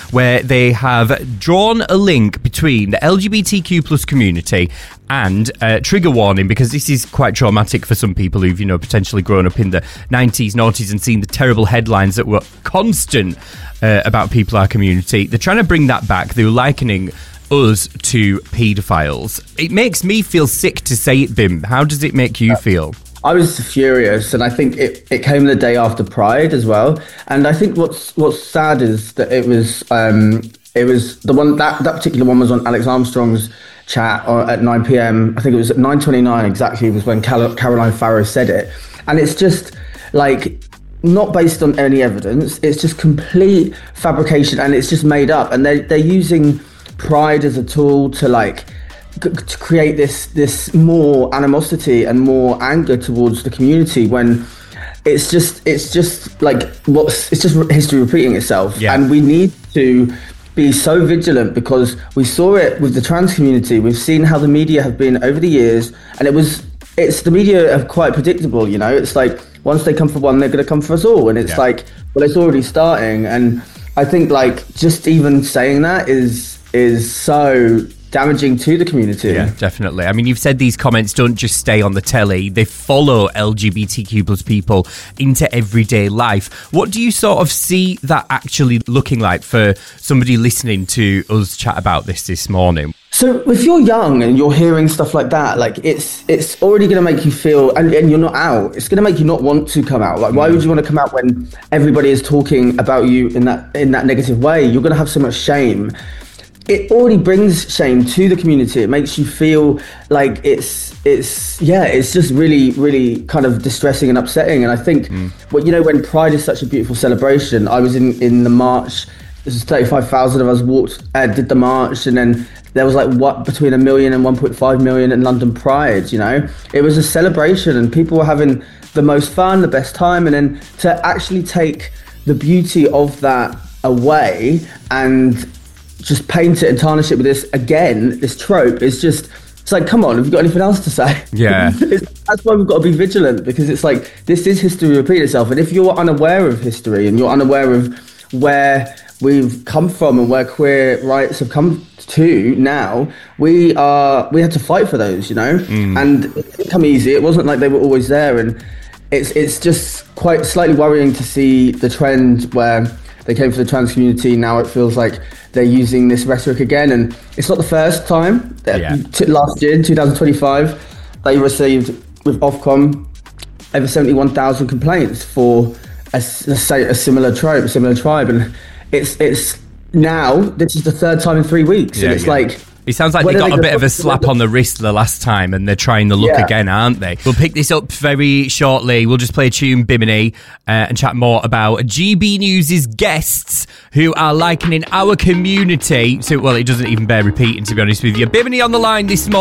where they have drawn a link between the LGBTQ plus community and trigger warning, because this is quite traumatic for some people who've, potentially grown up in the 90s, noughties and seen the terrible headlines that were constant about people in our community. They're trying to bring that back. They're likening us to paedophiles. It makes me feel sick to say it, Bim. How does it make you feel? I was furious, and I think it came the day after Pride as well. And I think what's sad is that it was the one that particular one was on Alex Armstrong's chat at 9 p.m. I think it was at 9:29 exactly was when Caroline Farrow said it, and it's just like not based on any evidence. It's just complete fabrication, and it's just made up. And they're using Pride as a tool to to create this more animosity and more anger towards the community, when it's just history repeating itself. Yeah. And we need to be so vigilant, because we saw it with the trans community. We've seen how the media have been over the years, and the media are quite predictable. It's like once they come for one, they're going to come for us all, and it's it's already starting. And I think just even saying that is so damaging to the community. Yeah, definitely. I mean, you've said these comments don't just stay on the telly, they follow LGBTQ plus people into everyday life. What do you sort of see that actually looking like for somebody listening to us chat about this morning? So if you're young and you're hearing stuff like that, it's already going to make you feel, and you're not out, it's going to make you not want to come out. Why would you want to come out when everybody is talking about you in that negative way? You're going to have so much shame. It already brings shame to the community. It makes you feel like it's just really, really kind of distressing and upsetting. And I think, when Pride is such a beautiful celebration, I was in the march. This is 35,000 of us did the march, and then there was between 1 million and 1.5 million in London Pride. It was a celebration, and people were having the most fun, the best time, and then to actually take the beauty of that away and just paint it and tarnish it with this trope is just, it's like, come on, have you got anything else to say? Yeah. That's why we've got to be vigilant, because it's like, this is history repeat itself. And if you're unaware of history and you're unaware of where we've come from and where queer rights have come to now, we had to fight for those, and it didn't come easy. It wasn't like they were always there. And it's just quite slightly worrying to see the trend where they came for the trans community. Now it feels like they're using this rhetoric again, and it's not the first time. Last year, in 2025, they received with Ofcom over 71,000 complaints for a similar trope, a similar tribe, and it's now this is the third time in 3 weeks, and it's like. It sounds like they got a bit of a slap on the wrist the last time, and they're trying the look again, aren't they? We'll pick this up very shortly. We'll just play a tune, Bimini, and chat more about GB News' guests who are likening our community to, well, it doesn't even bear repeating, to be honest with you. Bimini on the line this morning.